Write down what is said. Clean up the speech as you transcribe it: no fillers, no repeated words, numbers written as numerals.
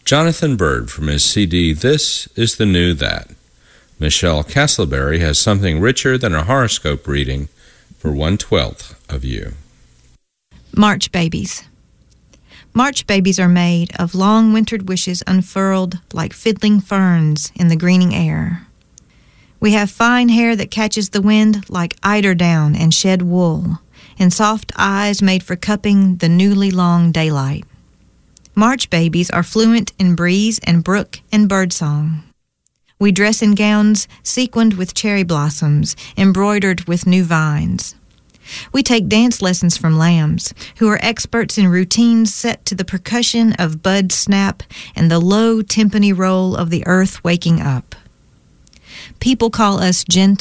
Jonathan Bird from his CD This Is the New That. Michelle Castleberry has something richer than a horoscope reading for 1/12 of you. March babies. March babies are made of long wintered wishes unfurled like fiddling ferns in the greening air. We have fine hair that catches the wind like eiderdown and shed wool, and soft eyes made for cupping the newly long daylight. March babies are fluent in breeze and brook and birdsong. We dress in gowns sequined with cherry blossoms, embroidered with new vines. We take dance lessons from lambs, who are experts in routines set to the percussion of bud snap and the low timpani roll of the earth waking up. People call us gentle